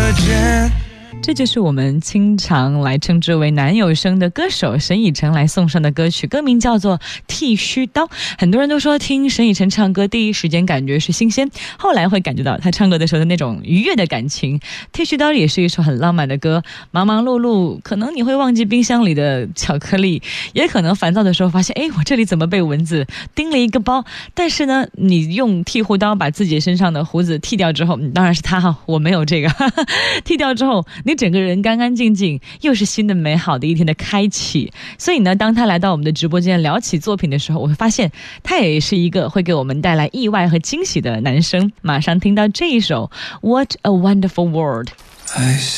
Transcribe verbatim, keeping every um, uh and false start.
见。 这就是我们经常来称之为男友声的歌手沈以诚来送上的歌曲，歌名叫做剃须刀。很多人都说听沈以诚唱歌第一时间感觉是新鲜，后来会感觉到他唱歌的时候的那种愉悦的感情。剃须刀也是一首很浪漫的歌，忙忙碌碌可能你会忘记冰箱里的巧克力，也可能烦躁的时候发现哎，我这里怎么被蚊子叮了一个包，但是呢你用剃胡刀把自己身上的胡子剃掉之后，当然是他哈，我没有这个剃掉之后你整个人干干净净，又是新的美好的一天的开启。所以呢，当他来到我们的直播间聊起作品的时候，我会发现他也是一个会给我们带来意外和惊喜的男生。马上听到这一首 What a Wonderful World。